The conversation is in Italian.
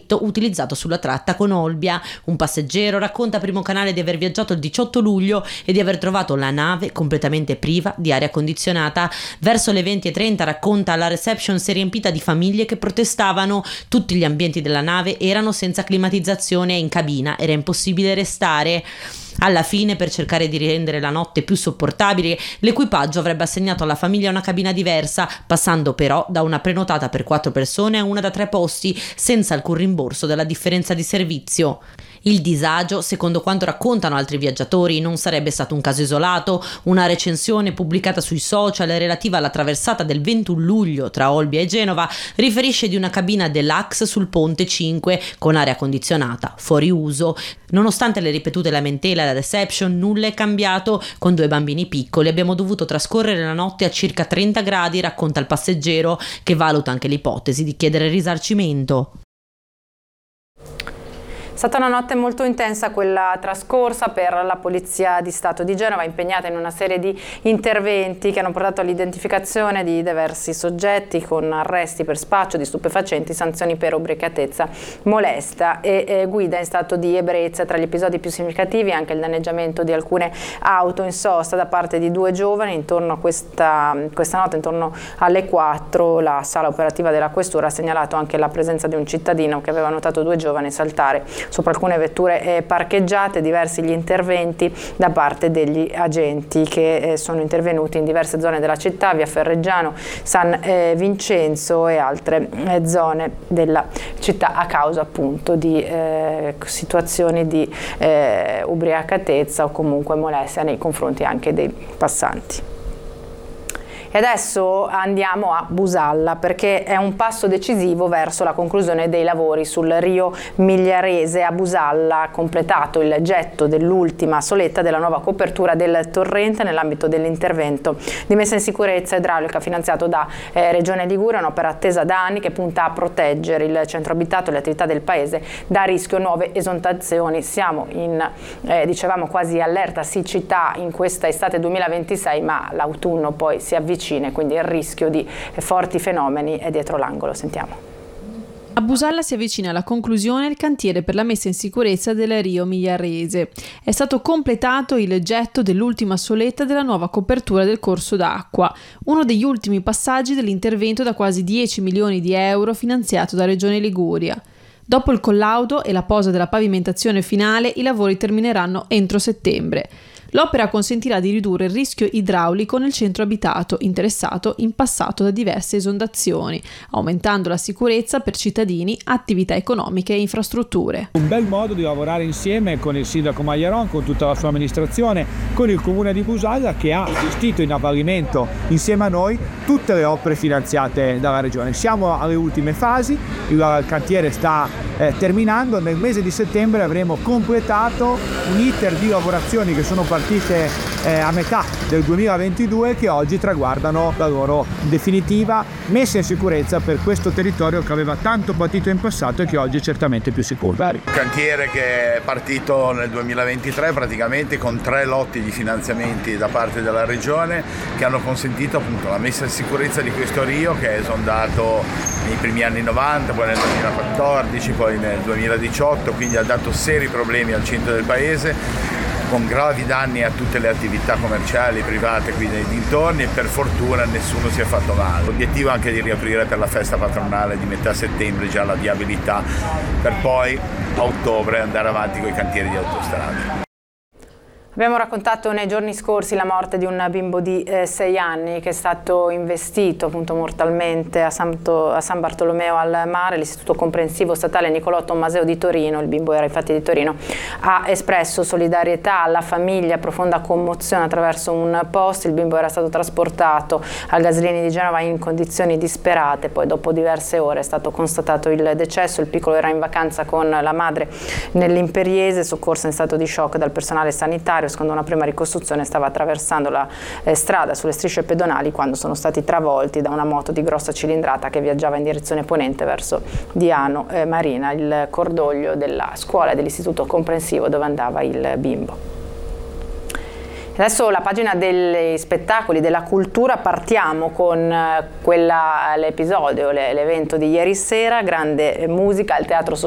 traghetto utilizzato sulla tratta con Olbia. Un passeggero racconta a Primo Canale di aver viaggiato il 18 luglio e di aver trovato la nave completamente priva di aria condizionata. Verso le 20:30 racconta: la reception si è riempita di famiglie che protestavano. Tutti gli ambienti della nave erano senza climatizzazione e in cabina era impossibile restare. Alla fine, per cercare di rendere la notte più sopportabile, l'equipaggio avrebbe assegnato alla famiglia una cabina diversa, passando però da una prenotata per 4 persone a una da 3 posti, senza alcun rimborso della differenza di servizio. Il disagio, secondo quanto raccontano altri viaggiatori, non sarebbe stato un caso isolato. Una recensione pubblicata sui social relativa alla traversata del 21 luglio tra Olbia e Genova riferisce di una cabina deluxe sul ponte 5 con aria condizionata, fuori uso. Nonostante le ripetute lamentele alla reception, nulla è cambiato. Con 2 bambini piccoli abbiamo dovuto trascorrere la notte a circa 30 gradi, racconta il passeggero, che valuta anche l'ipotesi di chiedere risarcimento. È stata una notte molto intensa quella trascorsa per la Polizia di Stato di Genova, impegnata in una serie di interventi che hanno portato all'identificazione di diversi soggetti con arresti per spaccio di stupefacenti, sanzioni per ubriacatezza molesta e guida in stato di ebbrezza. Tra gli episodi più significativi anche il danneggiamento di alcune auto in sosta da parte di 2 giovani. Intorno a questa notte, intorno alle 4, la sala operativa della Questura ha segnalato anche la presenza di un cittadino che aveva notato 2 giovani saltare sopra alcune vetture parcheggiate. Diversi gli interventi da parte degli agenti che sono intervenuti in diverse zone della città, via Ferreggiano, San Vincenzo e altre zone della città, a causa appunto di situazioni di ubriacatezza o comunque molestia nei confronti anche dei passanti. E adesso andiamo a Busalla, perché è un passo decisivo verso la conclusione dei lavori sul Rio Migliarese. A Busalla ha completato il getto dell'ultima soletta della nuova copertura del torrente nell'ambito dell'intervento di messa in sicurezza idraulica finanziato da Regione Liguria, un'opera attesa da anni che punta a proteggere il centro abitato e le attività del paese da rischio nuove esondazioni. Siamo in dicevamo quasi allerta siccità in questa estate 2026, ma l'autunno poi si avvicina, quindi il rischio di forti fenomeni è dietro l'angolo. Sentiamo. A Busalla si avvicina alla conclusione il cantiere per la messa in sicurezza del Rio Migliarese. È stato completato il getto dell'ultima soletta della nuova copertura del corso d'acqua, uno degli ultimi passaggi dell'intervento da quasi 10 milioni di euro finanziato da Regione Liguria. Dopo il collaudo e la posa della pavimentazione finale, i lavori termineranno entro settembre. L'opera consentirà di ridurre il rischio idraulico nel centro abitato, interessato in passato da diverse esondazioni, aumentando la sicurezza per cittadini, attività economiche e infrastrutture. Un bel modo di lavorare insieme con il sindaco Magliaron, con tutta la sua amministrazione, con il comune di Busalla, che ha gestito in avvalimento insieme a noi tutte le opere finanziate dalla regione. Siamo alle ultime fasi, il cantiere sta terminando. Nel mese di settembre avremo completato un iter di lavorazioni che sono partite a metà del 2022, che oggi traguardano la loro definitiva messa in sicurezza per questo territorio che aveva tanto patito in passato e che oggi è certamente più sicuro. Un cantiere che è partito nel 2023 praticamente con 3 lotti di finanziamenti da parte della regione che hanno consentito appunto la messa in sicurezza di questo Rio, che è esondato nei primi anni 90, poi nel 2014, poi nel 2018, quindi ha dato seri problemi al centro del paese, con gravi danni a tutte le attività commerciali, private qui nei dintorni, e per fortuna nessuno si è fatto male. L'obiettivo è anche di riaprire per la festa patronale di metà settembre già la viabilità, per poi a ottobre andare avanti con i cantieri di autostrade. Abbiamo raccontato nei giorni scorsi la morte di un bimbo di 6 anni che è stato investito appunto mortalmente a San Bartolomeo al Mare. L'Istituto Comprensivo Statale Nicolò Tommaseo di Torino, il bimbo era infatti di Torino, ha espresso solidarietà alla famiglia, profonda commozione attraverso un post. Il bimbo era stato trasportato al Gaslini di Genova in condizioni disperate, poi dopo diverse ore è stato constatato il decesso. Il piccolo era in vacanza con la madre nell'Imperiese, soccorso in stato di shock dal personale sanitario. Secondo una prima ricostruzione stava attraversando la strada sulle strisce pedonali quando sono stati travolti da una moto di grossa cilindrata che viaggiava in direzione ponente verso Diano Marina, il cordoglio della scuola dell'Istituto Comprensivo dove andava il bimbo. Adesso la pagina degli spettacoli, della cultura, partiamo con l'episodio, l'evento di ieri sera, grande musica al Teatro